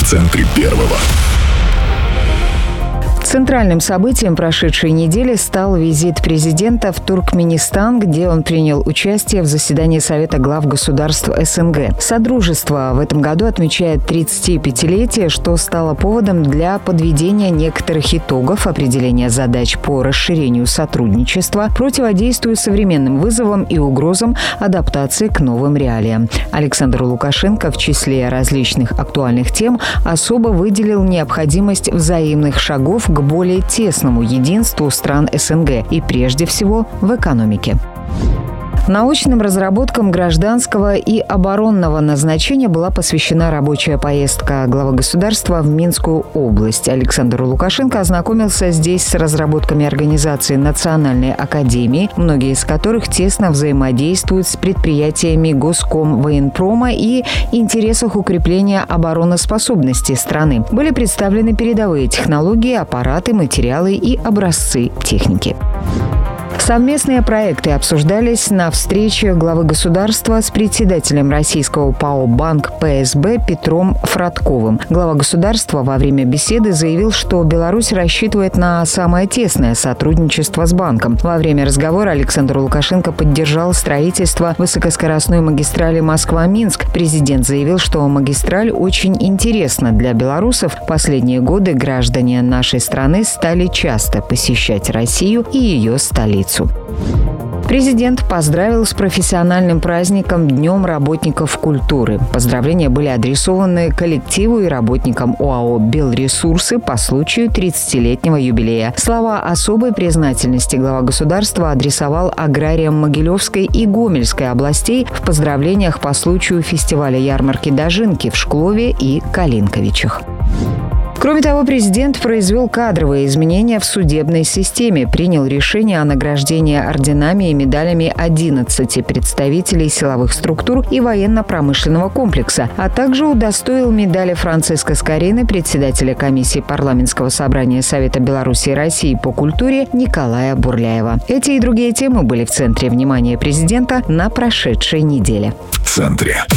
центре первого. Центральным событием прошедшей недели стал визит президента в Туркменистан, где он принял участие в заседании Совета глав государств СНГ. Содружество в этом году отмечает 35-летие, что стало поводом для подведения некоторых итогов, определения задач по расширению сотрудничества, противодействию современным вызовам и угрозам, адаптации к новым реалиям. Александр Лукашенко в числе различных актуальных тем особо выделил необходимость взаимных шагов к более тесному единству стран СНГ и прежде всего в экономике. Научным разработкам гражданского и оборонного назначения была посвящена рабочая поездка главы государства в Минскую область. Александр Лукашенко ознакомился здесь с разработками организации Национальной академии, многие из которых тесно взаимодействуют с предприятиями Госкомвоенпрома и интересах укрепления обороноспособности страны. Были представлены передовые технологии, аппараты, материалы и образцы техники. Совместные проекты обсуждались на встрече главы государства с председателем российского ПАО «Банк ПСБ» Петром Фротковым. Глава государства во время беседы заявил, что Беларусь рассчитывает на самое тесное сотрудничество с банком. Во время разговора Александр Лукашенко поддержал строительство высокоскоростной магистрали Москва-Минск. Президент заявил, что магистраль очень интересна для белорусов. В последние годы граждане нашей страны стали часто посещать Россию и ее столицу. Президент поздравил с профессиональным праздником Днем работников культуры. Поздравления были адресованы коллективу и работникам ОАО «Белресурсы» по случаю 30-летнего юбилея. Слова особой признательности глава государства адресовал аграриям Могилевской и Гомельской областей в поздравлениях по случаю фестиваля ярмарки Дожинки в Шклове и Калинковичах. Кроме того, президент произвел кадровые изменения в судебной системе, принял решение о награждении орденами и медалями 11 представителей силовых структур и военно-промышленного комплекса, а также удостоил медали Франциска Скорины, председателя комиссии парламентского собрания Совета Беларуси и России по культуре Николая Бурляева. Эти и другие темы были в центре внимания президента на прошедшей неделе. В центре.